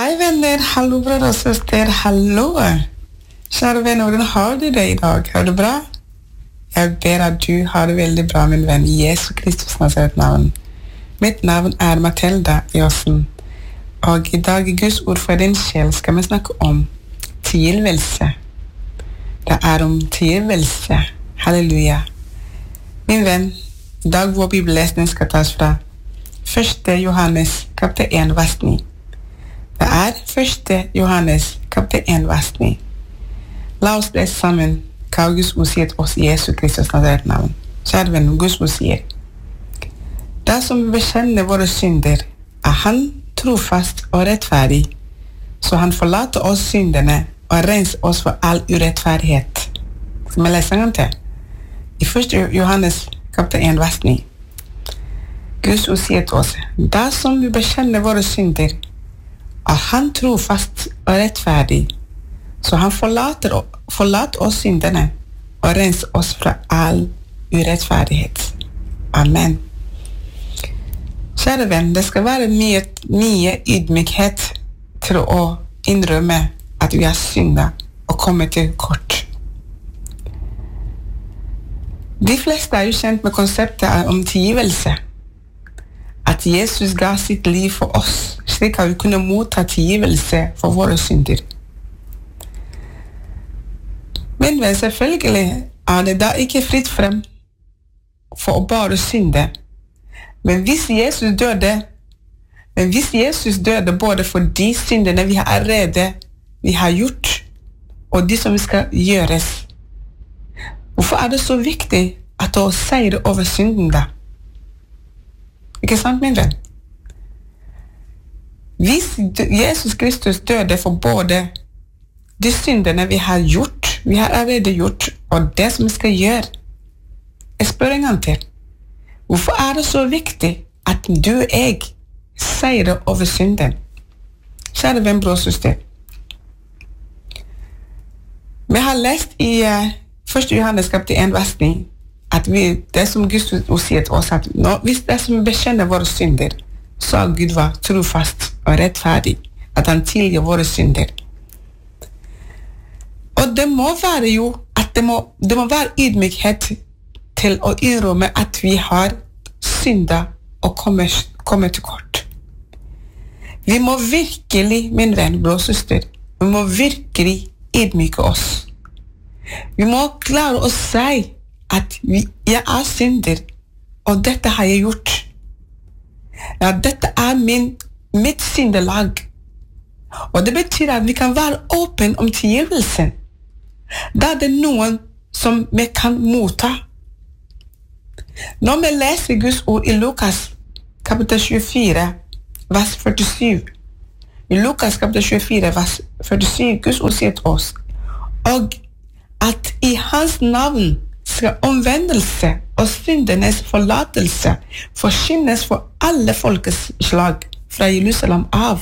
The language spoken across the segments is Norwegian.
Hei venner, hallo bror og søster, hallo. Kjære venner, hvordan har du det I dag? Har du bra? Jeg ber at du har det veldig bra, min venn, I Jesu Kristus navn. Mitt navn Mathilda Jossen, og I dag I Guds ord for din sjel skal vi snakke om tilgivelse. Det om tilgivelse. Halleluja. Min venn, I dag vår bibellesning skal tas fra 1. Johannes kapittel 1, vers 9. Det 1. Johannes kapittel 1, vers 9. La oss lese sammen hva Guds ord sier til oss I Jesu Kristus navn. Kjære venn, Guds ord sier: Dersom vi bekjenner våre synder, han trofast og rettferdig, så han forlater oss syndene og renser oss for all urettferdighet. Skal vi lese en gang til? I 1. Johannes kapittel 1, vers 9. Guds ord sier til oss: Dersom vi bekjenner våre synder, han trofast og rettferdig, så han forlater oss syndene og renser oss fra all urettferdighet. Amen. Kjære venn, det skal være mye ydmykhet til å innrømme at vi har syndet og kommet til kort. De fleste jo kjent med konseptet om tilgivelse. At Jesus ga sitt liv for oss, slik at vi kunne motta tilgivelse for våre synder. Men selvfølgelig det da ikke fritt frem for å bare synde. Men hvis Jesus døde både for de syndene vi har gjort, og de som vi skal gjøres, hvorfor det så viktig at å seire over synden da? Ikke sant, min venn? Hvis Jesus Kristus døde for både de syndene vi har allerede gjort, og det som vi skal gjøre, jeg spør en gang til. Hvorfor det så viktig at du og jeg seirer over synden? Kjære venn, bror og søster. Vi har lest I 1. Johannes kapittel 1, vers 9, at det som Gud sier til oss, at hvis det som bekjenner våre synder, så Gud var trofast og rettferdig, at han tilgir våre synder. Og det må være at det må være ydmykhet til å innrømme at vi har syndet og kommet til kort. Vi må virkelig, min venn, bror og søster, vi må virkelig ydmyke oss. Vi må klare å si at jeg synder, og dette har jeg gjort. Ja, dette mitt syndelag. Og det betyr at vi kan være åpen om tilgivelsen. Da det noen som vi kan motta. Når vi leser Guds ord I Lukas kapittel 24, vers 47. I Lukas kapittel 24, vers 47, Guds ord sier til oss, og at I hans navn skal omvendelse og syndenes forlatelse forkynnes for alle folkeslag fra Jerusalem av.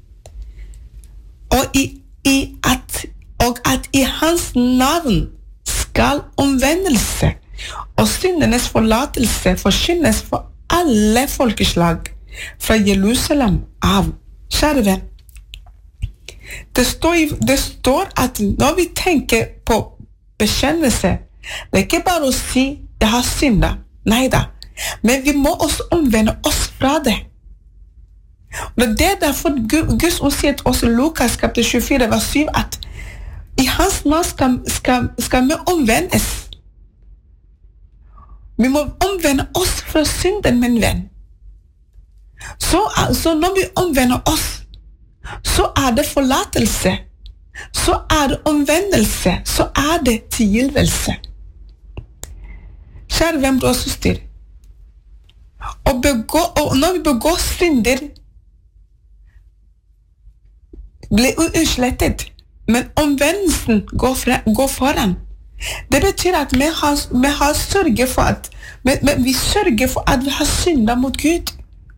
Og at I hans navn skal omvendelse og syndenes forlatelse forkynnes for alle folkeslag fra Jerusalem av. Kjære venn, det står at når vi tenker på bekjennelse, det ikke bare å si jeg har syndet, neida, men vi må også omvende oss fra det. Og det derfor Guds ord sier til oss I Lukas kapittel 24, vers 7, at I hans navn skal vi omvendes. Vi må omvende oss fra synden, min venn. Så når vi omvender oss, så det forlatelse, så det omvendelse, så det tilgivelse. Kjære venn, bror og søster, og når vi begår synder, blir utslettet, men omvendelsen går foran. Det betyr at vi har sørget for at vi sørger for at vi har syndet mot Gud.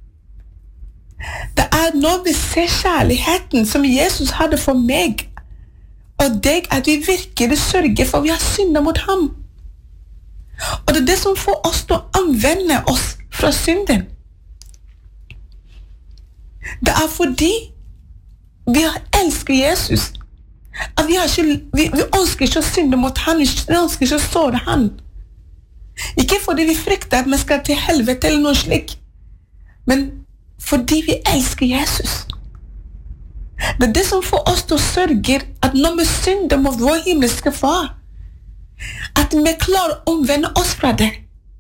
Det når vi ser kjærligheten som Jesus hadde for meg og deg, at vi virkelig sørger for at vi har syndet mot ham. Og det som får oss til å omvende oss fra synden. Det fordi vi elsker Jesus. At vi ønsker ikke å synde mot han, vi ønsker ikke å såre han. Ikke fordi vi frykter at vi skal til helvete eller noe slik, men fordi vi elsker Jesus. Det det som får oss til å sørge at når vi synder mot vår himmelske far, at vi klarer å omvende oss fra det.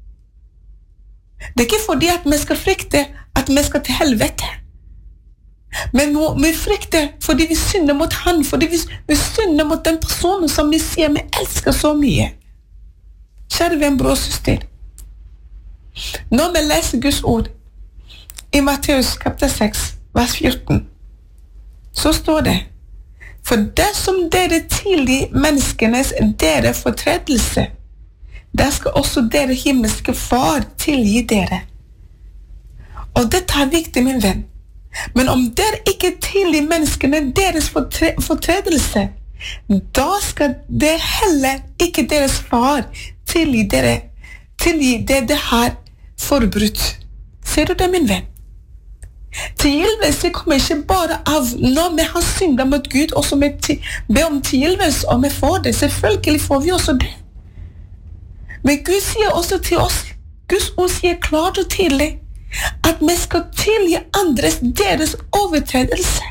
Det ikke fordi at vi skal frykte at vi skal til helvete, men vi frykter fordi vi synder mot han, fordi vi synder mot den personen som vi sier vi elsker så mye. Kjære venn, bror og søster, når vi leser Guds ord i Matteus kapittel 6, vers 14, så står det: for det som dere tilgir menneskenes dere fortredelse, der skal også dere himmelske far tilgi dere. Og dette er viktig, min venn. Men om dere ikke tilgir menneskene deres fortredelse, da skal det heller ikke deres far tilgi det det har forbrutt. Ser du det, min venn? Tilgivelse kommer ikke bare av når vi har syndet mot Gud, og så ber om tilgivelse, og vi får det. Selvfølgelig får vi også det. Men Gud sier også til oss, Guds ord sier klart og tydelig, at vi skal tilgi deres overtredelse.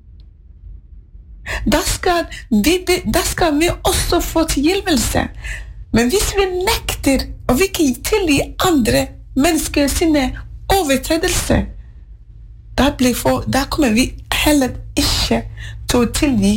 Da skal vi også få tilgivelse. Men hvis vi nekter, og vi ikke tilgir andre mennesker sine overtredelser, da kommer vi heller ikke til å tilgi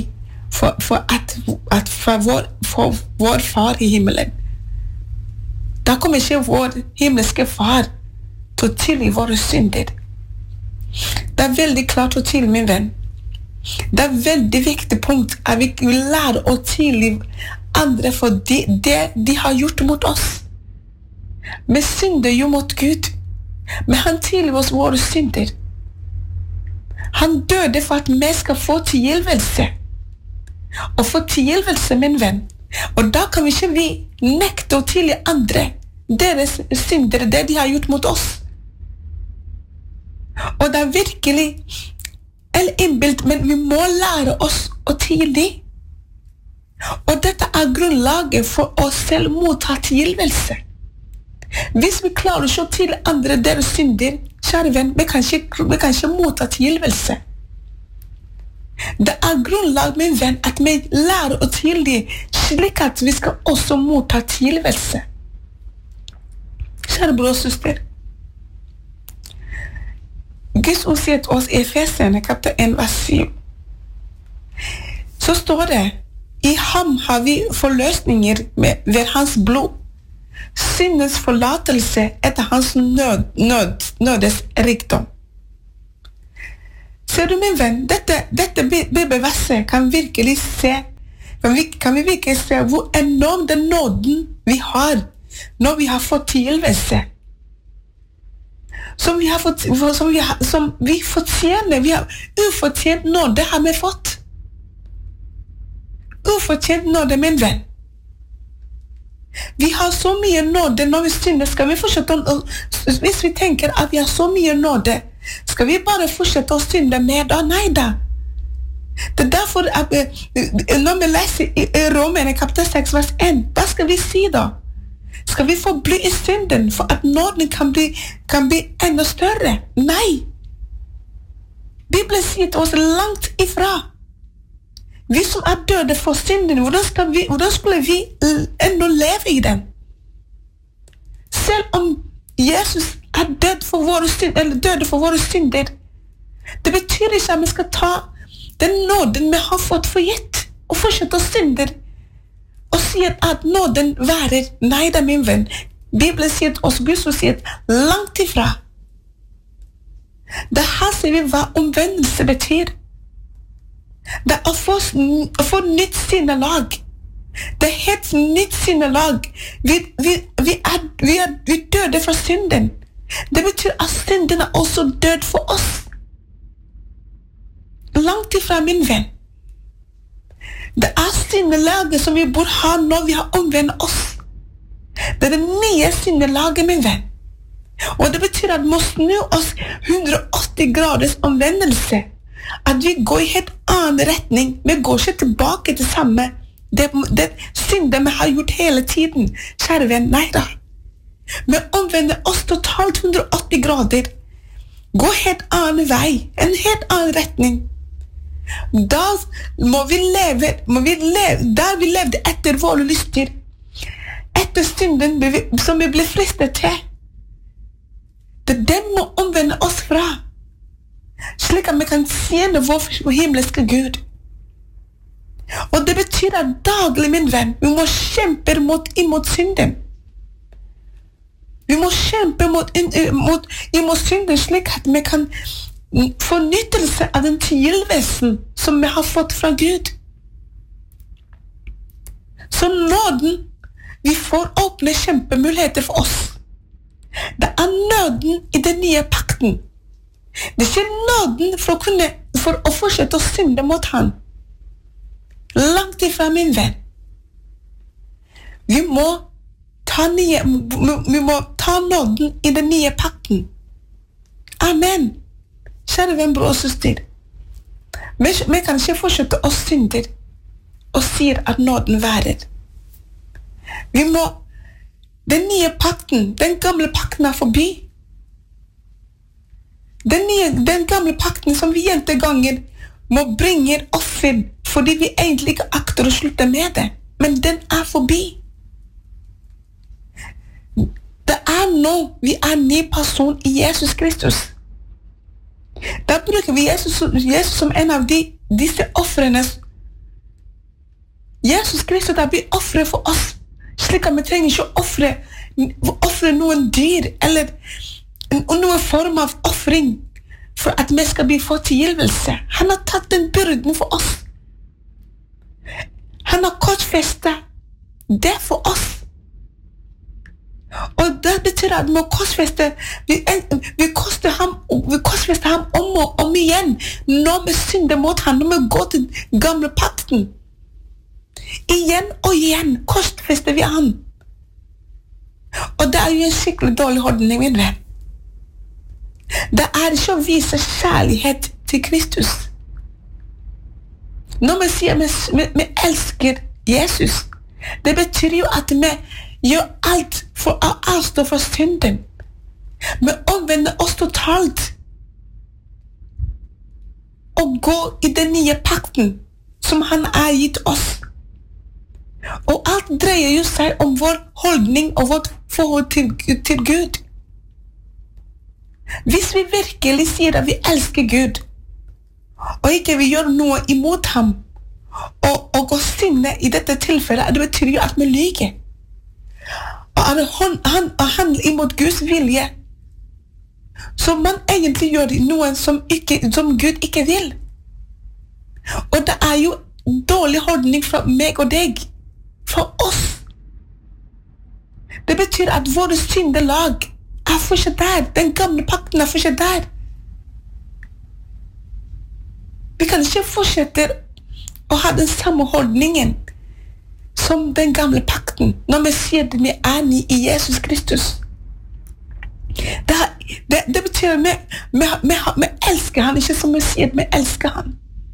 for vår far i himmelen. Da kommer ikke vår himmelske far til å tilgi våre synder. Det er veldig klart og tydelig, min venn. Det er veldig viktig punkt at vi lærer å tilgi andre for det de har gjort mot oss. Vi synder jo mot Gud, men han tilgir oss våre synder. Han døde for at vi skal få tilgivelse. Og få tilgivelse, min venn. Og da kan vi ikke nekte å tilgi andre deres synder, det de har gjort mot oss. Og det er virkelig innbilt, men vi må lære oss å tilgi. Og dette er grunnlaget for å selv motta tilgivelse. Hvis vi klarer ikke å tilgi andre deres synder, kjære venn, vi kan ikke motta tilgivelse. Det er grunnlag, min venn, at vi lærer å tilgi, slik at vi skal også motta tilgivelse. Kjære bror og søster, Guds ord sier til oss i Efeserne kapittel 1, vers 7. Så står det: i ham har vi forløsninger ved hans blod, syndens forlatelse etter hans nådes rikdom. Ser du, min venn, dette bibelverset kan vi virkelig se hvor enorm den nåden vi har når vi har fått tilgivelse. Som vi fortjener. Vi har ufortjent nåde, har vi fått. Ufortjent nåde, min venn. Vi har så mye nåde når vi synder. Skal vi fortsette hvis vi tenker at vi har så mye nåde, skal vi bare fortsette å synde mer da? Nei da. Det er derfor at når vi leser i Romerne kapittel 6, vers 1, hva skal vi si da? Skal vi forbli i synden for at nåden kan bli enda større? Nei. Bibelen sier til oss langt ifra. Vi som er døde for synden, hvordan skulle vi enda leve i den? Selv om Jesus er død for våre synder, eller døde for våre synder, det betyr ikke at vi skal ta den nåden vi har fått for gitt, og fortsette å synde, og sier at nåden varer. Nei da, min venn. Bibelen sier til oss, Gud sier langt ifra. Det her ser vi hva omvendelse betyr. Det er å få nytt sinnelag. Det er helt nytt sinnelag. Vi døde fra synden. Det betyr at synden er også død for oss. Langt ifra, min venn. Det er sinnelaget som vi bør ha når vi har omvendt oss. Det er det nye sinnelaget, min venn. Og det betyr at vi må snu oss 180 graders omvendelse. At vi går helt annen retning. Vi går ikke tilbake til samme. Det synder vi har gjort hele tiden. Kjære venn, nei da. Vi omvender oss totalt 180 grader. Gå helt annen vei, en helt annen retning. Da må vi leve der vi levde etter våre lyster. Etter synden som vi ble fristet til. Den må omvende oss fra. Slik at vi kan tjene vår himmelske Gud. Og det betyr at daglig, min venn, vi må kjempe imot synden. Vi må kjempe imot synden slik at vi kan få nyttelse av den tilgivelsen som vi har fått fra Gud. Så nåden vi får åpne kjempemuligheter for oss. Det nøden i den nye pakten. Det er ikke nåden for å fortsette å synde mot han. Langt ifra, min venn. Vi må ta nåden i den nye pakten. Amen. Kjære venn, bror og søster. Vi kan ikke fortsette å synde og sier at nåden værer. Vi må den nye pakten, den gamle pakten forbi. Den gamle pakten som vi gjente ganger må bringe offer fordi vi egentlig ikke akter å slutte med det. Men den forbi. Det nå vi ny person i Jesus Kristus. Da bruker vi Jesus som en av disse offrene. Jesus Kristus blir offre for oss. Slik at vi trenger ikke offre noen dyr eller noen form av offring for at vi skal bli fått tilgivelse. Han har tatt den byrden for oss. Han har korsfestet det for oss. Og det betyr at vi må korsfeste vi korsfester ham om og om igjen når vi synder mot ham, når vi går til gamle pakten. Igjen og igjen korsfester vi ham. Og det jo en skikkelig dårlig holdning, min venn. Det ikke å vise kjærlighet til Kristus. Når vi sier vi elsker Jesus, det betyr jo at vi gjør alt for å avstå fra synden. Vi omvender oss totalt og går i den nye pakten som han gitt oss. Og alt dreier jo seg om vår holdning og vårt forhold til Gud. Hvis vi virkelig sier at vi elsker Gud, og ikke vi gjør noe imot ham, og går sinne i dette tilfellet, det betyr jo at vi lyger. Og at han handler imot Guds vilje, så man egentlig gjør noe som Gud ikke vil. Og det jo dårlig holdning fra meg og deg, fra oss. Det betyr at våre syndelag fortsatt der. Den gamle pakten fortsatt der. Vi kan ikke fortsette å ha den samme holdningen som den gamle pakten når vi sier at vi ny i Jesus Kristus. Det betyr at vi elsker han, ikke som vi sier at vi elsker han.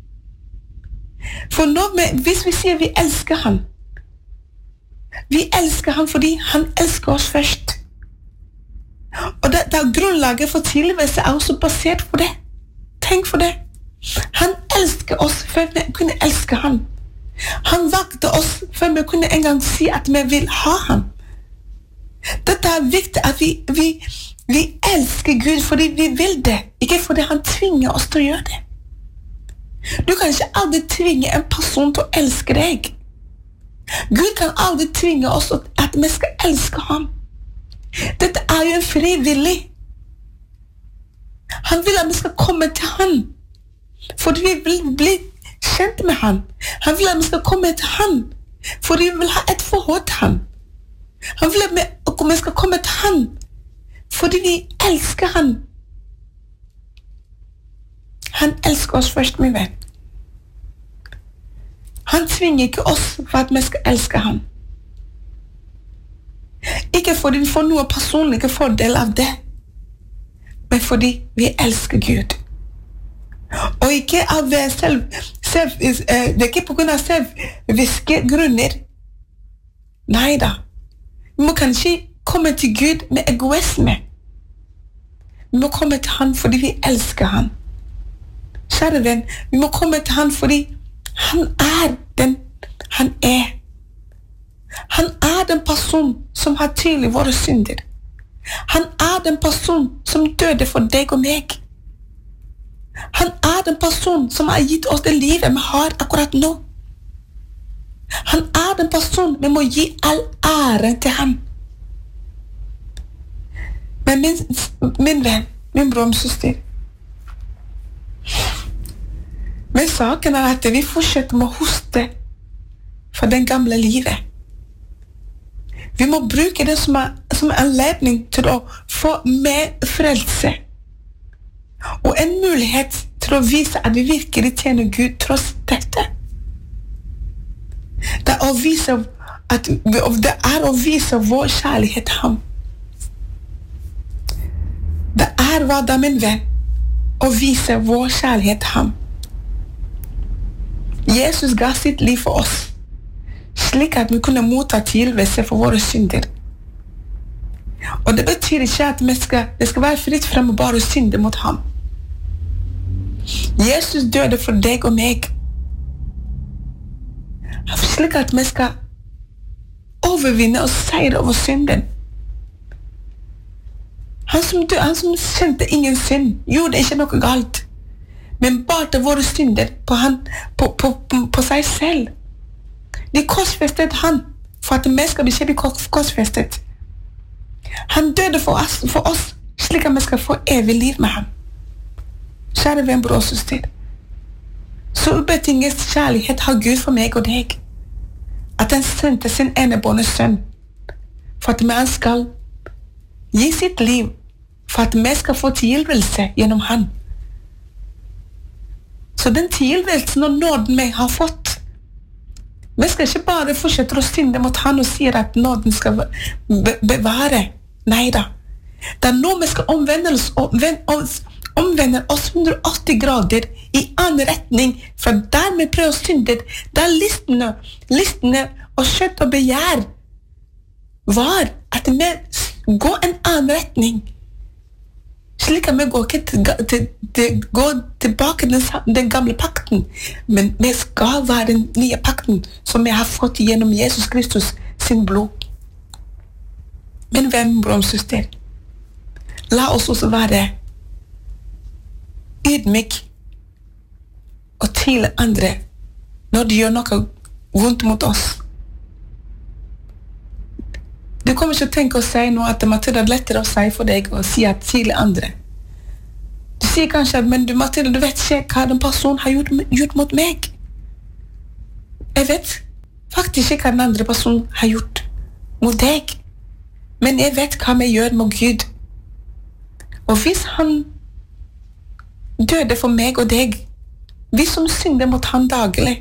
For hvis vi sier vi elsker han, vi elsker han fordi han elsker oss først. Og det grunnlaget for tilværelse også basert på det. Tenk for det. Han elsker oss før vi kunne elske han. Han valgte oss før vi kunne engang si at vi vil ha ham. Dette viktig at vi elsker Gud fordi vi vil det, ikke fordi han tvinger oss til å gjøre det. Du kan ikke aldri tvinge en person til å elske deg. Gud kan aldri tvinge oss at vi skal elske ham. Dette jo en frivillig. Han vil at vi skal komme til han, fordi vi vil bli kjent med han. Han vil at vi skal komme til han, fordi vi vil ha et forhold til han. Han vil at vi skal komme til han, fordi vi elsker han. Han elsker oss først, min venn. Han tvinger ikke oss for at vi skal elske han. Ikke fordi vi får noe personlig fordel av det, men fordi vi elsker Gud. Og ikke av det ikke på grunn av selviske grunner. Neida. Vi må kanskje komme til Gud med egoisme. Vi må komme til han fordi vi elsker han. Kjære venn, vi må komme til han fordi han er den han er. Han er den person som har tilgitt våre synder. Han er den person som døde for deg og meg. Han er den person som har gitt oss det livet vi har akkurat nå. Han er den person vi må gi all ære til ham. Men min venn, min bror og søster, men saken er at vi fortsetter med å hoste for den gamle livet. Vi må bruke det som anledning til å få mer frelse. Og en mulighet til å vise at vi virkelig tjener Gud tross dette. Det er å vise vår kjærlighet til ham. Det er hva da, min venn, å vise vår kjærlighet til ham. Jesus ga sitt liv for oss, slik at vi kunne motta tilgivelse for våre synder. Og det betyr ikke at det skal være fritt frem og bare synde mot ham. Jesus døde for deg og meg, slik at vi skal overvinne og seire over synden. Han som kjente ingen synd, gjorde ikke noe galt, men barte våre synder på seg selv. De korsfestet han for at vi skal ikke bli korsfestet. Han døde for oss, slik at vi skal få evig liv med ham. Kjære venn, bror og søster, så ubetinget kjærlighet har Gud for meg og deg, at han sendte sin enebårne sønn, for at vi skal gi sitt liv, for at vi skal få tilgivelse gjennom han. Så den tilgivelsen og nåden vi har fått, vi skal ikke bare fortsette å synde mot han og sier at nåden skal bevare. Neida. Det er nå vi skal omvende oss 180 grader i annen retning, for der vi prøver å synde, der listene og kjøtt og begjær var at vi går en annen retning, slik at vi går tilbake til den gamle pakten, men vi skal være den nye pakten som vi har fått gjennom Jesus Kristus sin blod. Men hvem, bror og søster, la oss også være ydmyk og til andre når de gjør noe vondt mot oss. Du kommer ikke å tenke å si noe at Mathilde er lettere å si for deg å si at til andre. Du sier kanskje at, men Mathilde, du vet ikke hva den personen har gjort mot meg. Jeg vet faktisk ikke hva den andre personen har gjort mot deg. Men jeg vet hva vi gjør med Gud. Og hvis han døde for meg og deg, vi som synder mot han daglig,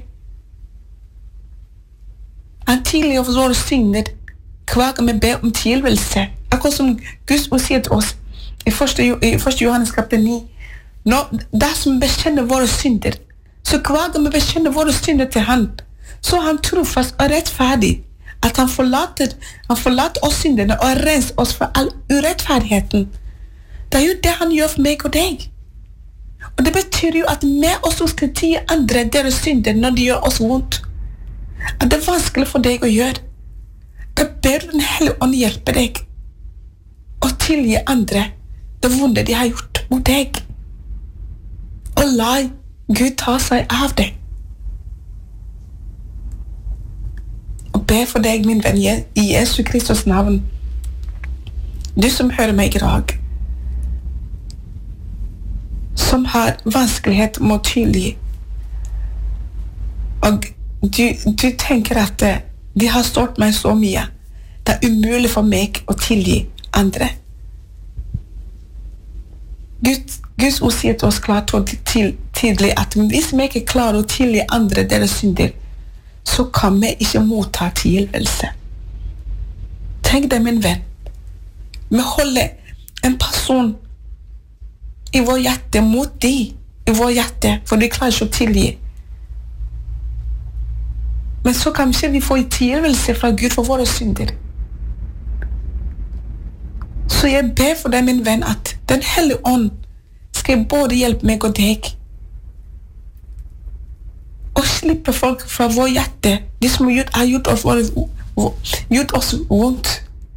han tilgir våre synder hver gang vi ber om tilgivelse. Akkurat som Guds ord sier til oss i 1. Johannes kapittel 9. Dersom vi bekjenner våre synder, så hver gang vi bekjenner våre synder til han, så er han trofast og rettferdig, at han forlater oss synderne og renser oss for all urettferdigheten. Det er jo det han gjør for meg og deg. Og det betyr jo at vi også skal tilgi andre deres synder når de gjør oss vondt. At det er vanskelig for deg å gjøre. Da ber den Hellige Ånd hjelpe deg å tilgi andre det vonde de har gjort mot deg. Og la Gud ta seg av det. Og be for deg, min venn, i Jesu Kristus navn. Du som hører meg i dag, som har vanskelighet med å tilgi, og du tenker at de har stått meg så mye, det er umulig for meg å tilgi andre. Guds ord sier til oss klart og tydelig at hvis vi ikke klarer å tilgi andre deres synder, så kan vi ikke motta tilgivelse. Tenk deg, min venn, vi holder en person i vår hjerte mot de, i vår hjerte, for de klarer ikke å tilgi. Men så kanskje vi får tilgivelse fra Gud for våre synder. Så jeg ber for deg, min venn, at Den hellige ånd skal både hjelpe meg og deg og slippe folk fra vår hjerte, de som har gjort oss vondt.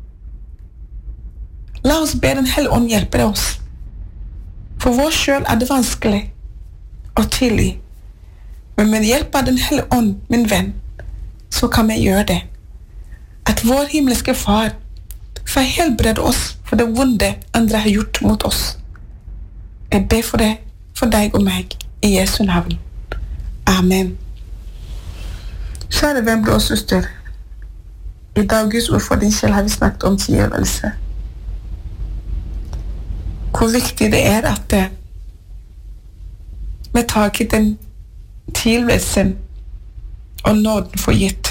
La oss be Den hellige ånd hjelpe oss. For vår selv det vanskelig å tilgi. Men med hjelp av Den hellige ånd, min venn, så kan vi gjøre det. At vår himmelske far får helbrede oss for det vonde andre har gjort mot oss. Jeg ber for det, for deg og meg, i Jesu navn. Amen. Kjære venn, bror og søster, i dag Guds ord for din sjel har vi snakket om tilgivelse. Hvor viktig det at vi tar ikke den tilgivelsen og nåden for gitt.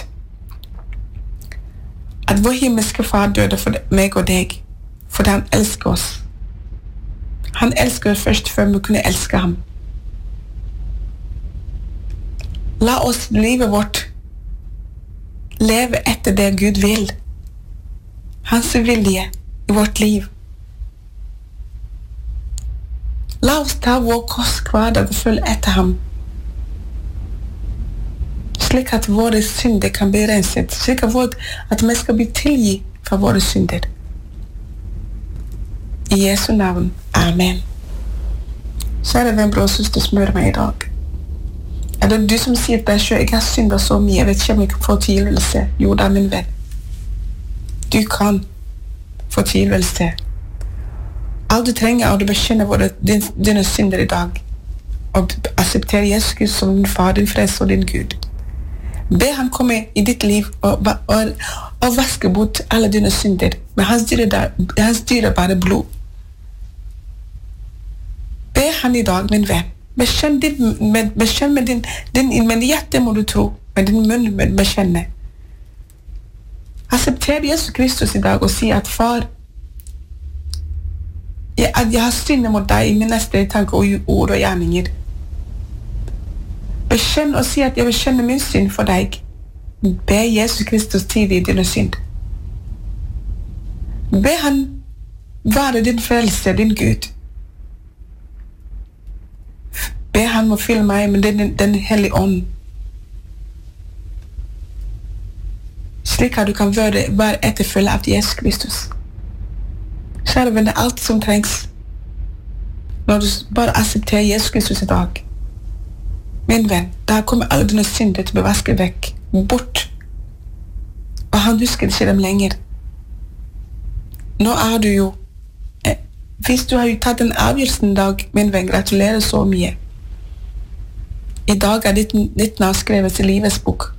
At vår himmelske far døde for meg og deg, fordi han elsker oss. Han elsker oss først før vi kunne elske ham. La oss livet vårt leve etter det Gud vil. Hans vilje i vårt liv. La oss ta vår kost hver dag og følge etter ham. Slik at våre synder kan bli renset. Slik at vi skal bli tilgitt for våre synder. I Jesu navn. Amen. Kjære venn, bror og søster, smør meg i dag. Det du som sier til deg selv, jeg har syndet så mye, jeg vet ikke om jeg kan få tilgivelse. Jo da, min venn. Du kan få tilgivelse. Alt du trenger er å bekjenne dine synder i dag. Og akseptere Jesus Kristus som din far, din frelser og din Gud. Be han komme i ditt liv og vaske bort alle dine synder med hans dyrebare blod. Be han i dag, min venn. Bekjenn med din hjerte må du tro, med din munn må du bekjenne. Aksepter Jesus Kristus i dag og si at far, jeg har syndet mot deg i min neste tanke og ord og gjerninger. Bekjenn og si at jeg bekjenner min synd for deg. Be Jesus Kristus tilgi dine synd. Be han være din frelse, din Gud. Be han må fylle meg med den hellige ånd. Slik at du kan være etterfølge av Jesus Kristus. Kjære venn, det alt som trengs når du bare aksepterer Jesus Kristus i dag. Min venn, da kommer alle dine synder til å bli vasket vekk, bort. Og han husker ikke dem lenger. Nå du jo, hvis du har jo tatt den avgjørelsen i dag, min venn, gratulerer så mye. I dag ditt navn skrevet i livets bok.